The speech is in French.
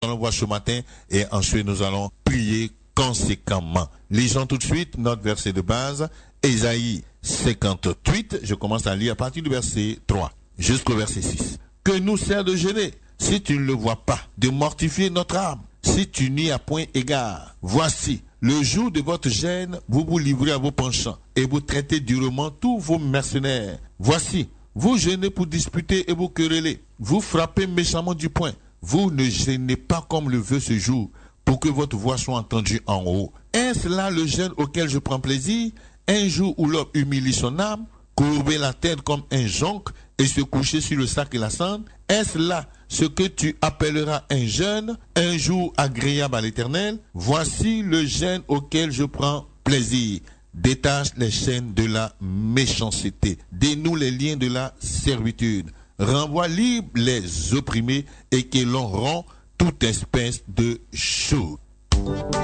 allons voir ce matin et ensuite nous allons prier conséquemment. Lisons tout de suite notre verset de base, Ésaïe 58, je commence à lire à partir du verset 3 jusqu'au verset 6. Que nous sert de gêner, si tu ne le vois pas, de mortifier notre âme, si tu n'y as point égard. Voici, le jour de votre gêne, vous vous livrez à vos penchants et vous traitez durement tous vos mercenaires. Voici, vous gênez pour disputer et vous querellez. Vous frappez méchamment du poing. Vous ne gênez pas comme le veut ce jour, pour que votre voix soit entendue en haut. Est-ce là le gêne auquel je prends plaisir? Un jour où l'homme humilie son âme, courber la tête comme un jonc et se coucher sur le sac et la cendre? Est-ce là ce que tu appelleras un jeûne, un jour agréable à l'Éternel? Voici le jeûne auquel je prends plaisir. Détache les chaînes de la méchanceté, dénoue les liens de la servitude, renvoie libre les opprimés et que l'on rompt toute espèce de joug.